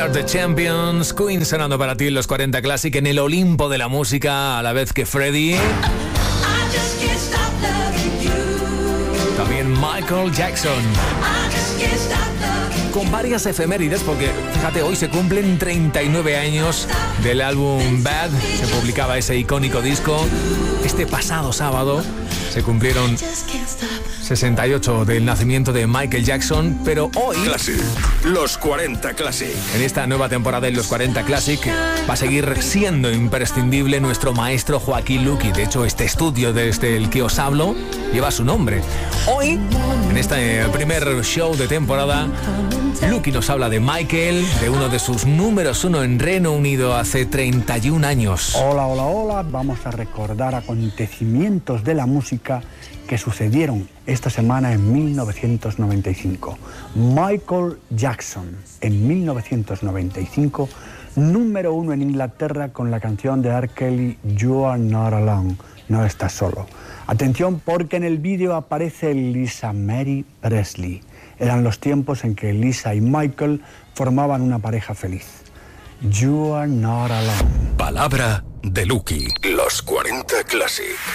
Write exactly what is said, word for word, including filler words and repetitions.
are the champions. Queen sonando para ti en los cuarenta Classic, en el Olimpo de la música, a la vez que Freddie. También Michael Jackson. Con varias efemérides, porque fíjate, hoy se cumplen treinta y nueve años del álbum Bad. Se publicaba ese icónico disco. Este pasado sábado se cumplieron sesenta y ocho del nacimiento de Michael Jackson, pero hoy... Classic, los cuarenta Classic. En esta nueva temporada de los cuarenta Classic va a seguir siendo imprescindible nuestro maestro Joaquín Luqui. De hecho, este estudio desde el que os hablo lleva su nombre. Hoy, en este primer show de temporada, Luqui nos habla de Michael, de uno de sus números uno en Reino Unido hace treinta y un años. Hola, hola, hola. Vamos a recordar acontecimientos de la música que sucedieron esta semana en mil novecientos noventa y cinco. Michael Jackson, en mil novecientos noventa y cinco, número uno en Inglaterra con la canción de R. Kelly, You Are Not Alone, no estás solo. Atención, porque en el vídeo aparece Lisa Mary Presley. Eran los tiempos en que Lisa y Michael formaban una pareja feliz. You Are Not Alone. Palabra de Luqui. Los cuarenta Classic.